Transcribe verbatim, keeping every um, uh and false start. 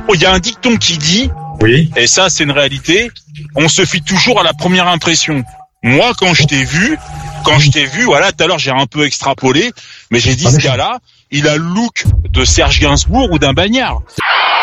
il y a un dicton qui dit, oui. Et ça c'est une réalité, on se fie toujours à la première impression. Moi, quand je t'ai vu, quand je t'ai vu, voilà, tout à l'heure j'ai un peu extrapolé, mais j'ai dit, Ah, ce mais... gars-là, il a le look de Serge Gainsbourg ou d'un Bagnard.